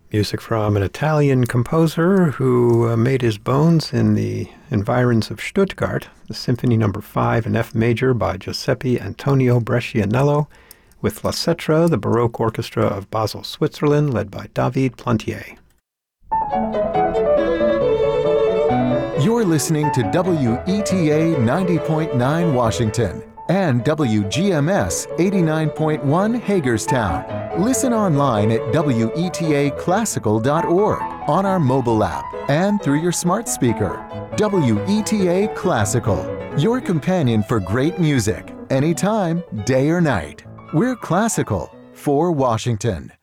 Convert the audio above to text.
Music from an Italian composer who made his bones in the environs of Stuttgart, the Symphony No. 5 in F major by Giuseppe Antonio Brescianello, with La Cetra, the Baroque Orchestra of Basel, Switzerland, led by David Plantier. You're listening to WETA 90.9 Washington and WGMS 89.1 Hagerstown. Listen online at WETAclassical.org, on our mobile app, and through your smart speaker. WETA Classical, your companion for great music, anytime, day or night. We're classical for Washington.